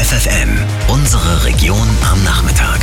FFN, unsere Region am Nachmittag.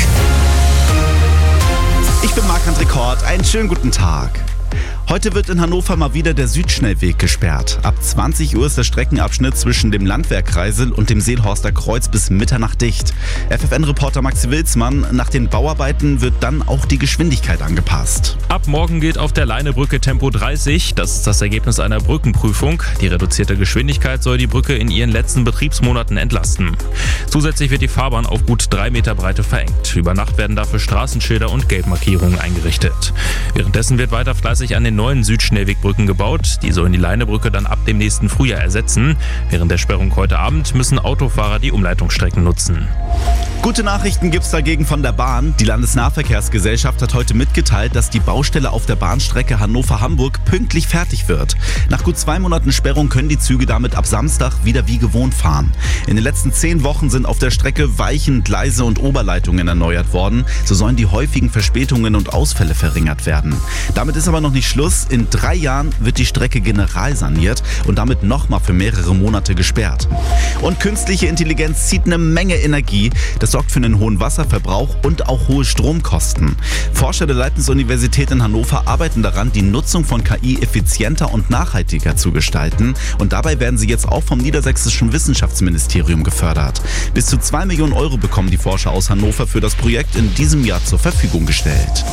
Ich bin Marc-André Kort, einen schönen guten Tag. Heute wird in Hannover mal wieder der Südschnellweg gesperrt. Ab 20 Uhr ist der Streckenabschnitt zwischen dem Landwehrkreisel und dem Seelhorster Kreuz bis Mitternacht dicht. FFN-Reporter Maxi Wilsmann, nach den Bauarbeiten wird dann auch die Geschwindigkeit angepasst. Ab morgen gilt auf der Leinebrücke Tempo 30. Das ist das Ergebnis einer Brückenprüfung. Die reduzierte Geschwindigkeit soll die Brücke in ihren letzten Betriebsmonaten entlasten. Zusätzlich wird die Fahrbahn auf gut 3 Meter Breite verengt. Über Nacht werden dafür Straßenschilder und Gelbmarkierungen eingerichtet. Währenddessen wird weiter fleißig an den neuen Südschnellwegbrücken gebaut. Die sollen die Leinebrücke dann ab dem nächsten Frühjahr ersetzen. Während der Sperrung heute Abend müssen Autofahrer die Umleitungsstrecken nutzen. Gute Nachrichten gibt's dagegen von der Bahn. Die Landesnahverkehrsgesellschaft hat heute mitgeteilt, dass die Baustelle auf der Bahnstrecke Hannover-Hamburg pünktlich fertig wird. Nach gut 2 Monaten Sperrung können die Züge damit ab Samstag wieder wie gewohnt fahren. In den letzten 10 Wochen sind auf der Strecke Weichen, Gleise und Oberleitungen erneuert worden. So sollen die häufigen Verspätungen und Ausfälle verringert werden. Damit ist aber noch nicht Schluss. In 3 Jahren wird die Strecke generalsaniert und damit nochmal für mehrere Monate gesperrt. Und künstliche Intelligenz zieht eine Menge Energie. Das sorgt für einen hohen Wasserverbrauch und auch hohe Stromkosten. Forscher der Leibniz-Universität in Hannover arbeiten daran, die Nutzung von KI effizienter und nachhaltiger zu gestalten. Und dabei werden sie jetzt auch vom Niedersächsischen Wissenschaftsministerium gefördert. Bis zu 2 Millionen Euro bekommen die Forscher aus Hannover für das Projekt in diesem Jahr zur Verfügung gestellt.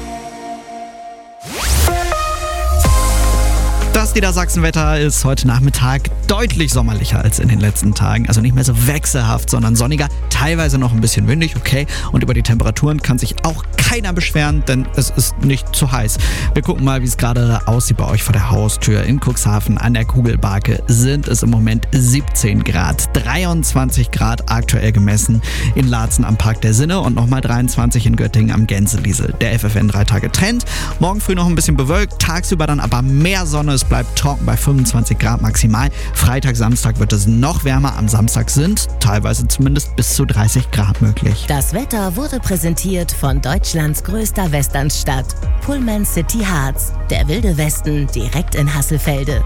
Das Niedersachsenwetter ist heute Nachmittag deutlich sommerlicher als in den letzten Tagen. Also nicht mehr so wechselhaft, sondern sonniger, teilweise noch ein bisschen windig, okay. Und über die Temperaturen kann sich auch keiner beschweren, denn es ist nicht zu heiß. Wir gucken mal, wie es gerade aussieht bei euch vor der Haustür. In Cuxhaven an der Kugelbarke sind es im Moment 17 Grad, 23 Grad aktuell gemessen in Laatzen am Park der Sinne und nochmal 23 in Göttingen am Gänseliesel. Der FFN 3 Tage Trend. Morgen früh noch ein bisschen bewölkt, tagsüber dann aber mehr Sonne. Es bleibt trocken bei 25 Grad maximal. Freitag, Samstag wird es noch wärmer. Am Samstag sind teilweise zumindest bis zu 30 Grad möglich. Das Wetter wurde präsentiert von Deutschlands größter Westernstadt, Pullman City Harz. Der wilde Westen direkt in Hasselfelde.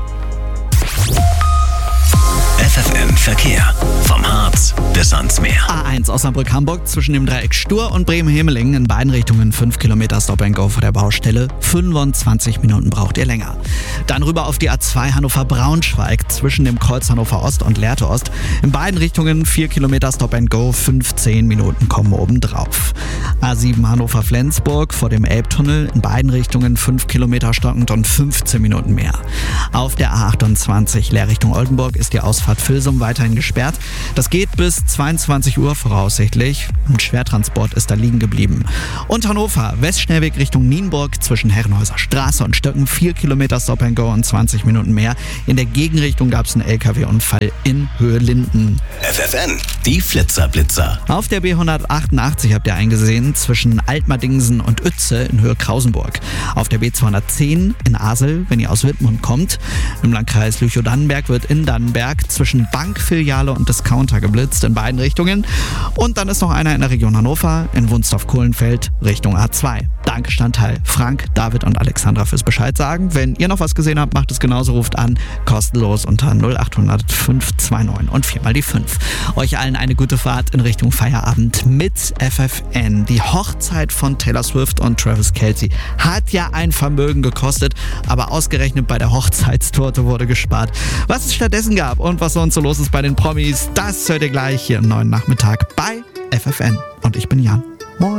FFN Verkehr. Vom Harz bis ans Meer. A1 Osnabrück-Hamburg zwischen dem Dreieck Stur und Bremen-Hemelingen in beiden Richtungen 5 Kilometer Stop-and-Go vor der Baustelle. 25 Minuten braucht ihr länger. Dann rüber auf die A2 Hannover-Braunschweig zwischen dem Kreuz Hannover Ost und Lehrte Ost. In beiden Richtungen 4 Kilometer Stop-and-Go, 15 Minuten kommen obendrauf. A7 Hannover-Flensburg vor dem Elbtunnel in beiden Richtungen 5 Kilometer stockend und 15 Minuten mehr. Auf der A28 Leer Richtung Oldenburg ist die Ausfahrt Filsum weiterhin gesperrt. Das geht bis 22 Uhr voraussichtlich. Ein Schwertransport ist da liegen geblieben. Und Hannover, Westschnellweg Richtung Nienburg zwischen Herrenhäuser Straße und Stöcken 4 Kilometer Stop-and-Go und 20 Minuten mehr. In der Gegenrichtung gab es einen LKW-Unfall in Höhe Linden. FFN, die Flitzer-Blitzer. Auf der B188 habt ihr eingesehen zwischen Altmadingsen und Uetze in Höhe Krausenburg. Auf der B210 in Asel, wenn ihr aus Wittmund kommt. Im Landkreis Lüchow-Dannenberg wird in Dannenberg zwischen Bankfiliale und Discounter geblitzt in beiden Richtungen. Und dann ist noch einer in der Region Hannover, in Wunsdorf-Kohlenfeld, Richtung A2. Danke Chantal, Frank, David und Alexandra fürs Bescheid sagen. Wenn ihr noch was gesehen habt, macht es genauso, ruft an, kostenlos unter 0800 529 und 4 die 5. Euch allen eine gute Fahrt in Richtung Feierabend mit FFN. Die Hochzeit von Taylor Swift und Travis Kelce hat ja ein Vermögen gekostet, aber ausgerechnet bei der Hochzeitstorte wurde gespart. Was es stattdessen gab und was sonst so los ist bei den Promis, das hört ihr gleich hier im neuen Nachmittag bei FFN. Und ich bin Jan.